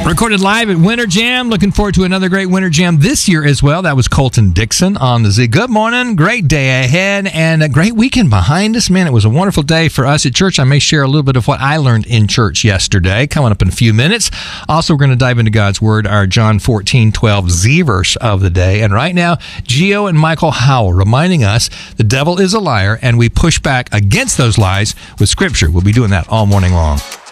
Recorded live at Winter Jam. Looking forward to another great Winter Jam this year as well. That was Colton Dixon on the Z. Good morning. Great day ahead and a great weekend behind us. Man, it was a wonderful day for us at church. I may share a little bit of what I learned in church yesterday coming up in a few minutes. Also, we're going to dive into God's Word, our John 14:12 Z verse of the day. And right now, Gio and Michael Howell reminding us the devil is a liar and we push back against those lies with Scripture. We'll be doing that all morning long.